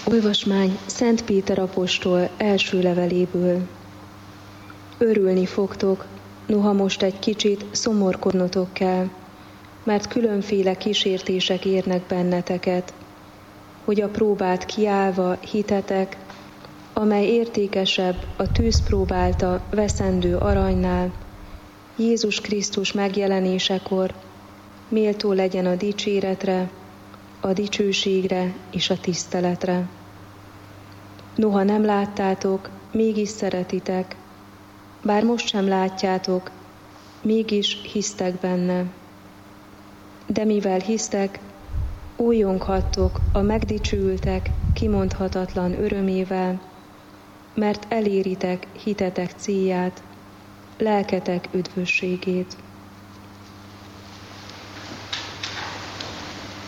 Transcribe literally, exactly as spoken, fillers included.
Olvasmány Szent Péter apostol első leveléből. Örülni fogtok, noha most egy kicsit szomorkodnotok kell, mert különféle kísértések érnek benneteket, hogy a próbát kiállva hitetek, amely értékesebb a tűzpróbálta veszendő aranynál, Jézus Krisztus megjelenésekor méltó legyen a dicséretre, a dicsőségre és a tiszteletre. Noha nem láttátok, mégis szeretitek, bár most sem látjátok, mégis hisztek benne. De mivel hisztek, újjonghattok a megdicsőültek kimondhatatlan örömével, mert eléritek hitetek célját, lelketek üdvösségét.